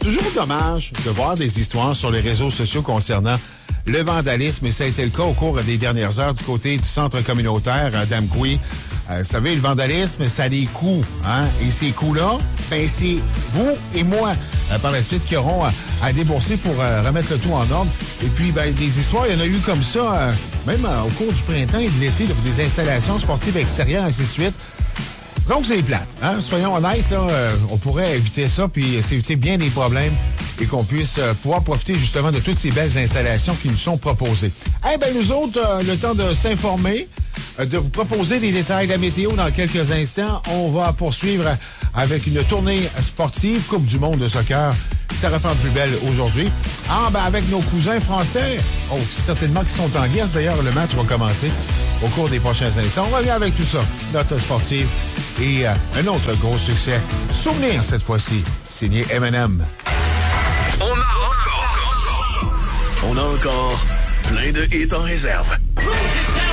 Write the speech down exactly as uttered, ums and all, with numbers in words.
toujours dommage de voir des histoires sur les réseaux sociaux concernant le vandalisme, et ça a été le cas au cours des dernières heures du côté du centre communautaire d'Amqui. Euh, vous savez, le vandalisme, ça a des coûts, hein? Et ces coûts-là, ben c'est vous et moi, euh, par la suite, qui auront à, à débourser pour euh, remettre le tout en ordre. Et puis, ben des histoires, il y en a eu comme ça, euh, même euh, au cours du printemps et de l'été, là, pour des installations sportives extérieures, ainsi de suite. Donc, c'est plate, hein? Soyons honnêtes, là, euh, on pourrait éviter ça, puis s'éviter bien des problèmes, et qu'on puisse euh, pouvoir profiter justement de toutes ces belles installations qui nous sont proposées. Eh bien, nous autres, euh, le temps de s'informer, euh, de vous proposer des détails de la météo dans quelques instants. On va poursuivre avec une tournée sportive, Coupe du monde de soccer. Ça reprend de plus belle aujourd'hui. Ah, ben avec nos cousins français, oh, certainement qu'ils sont en guerre. D'ailleurs, le match va commencer au cours des prochains instants. On revient avec tout ça. Petite note sportive et euh, un autre gros succès. Souvenir cette fois-ci, signé M and M. On a encore, on a encore plein de hits en réserve.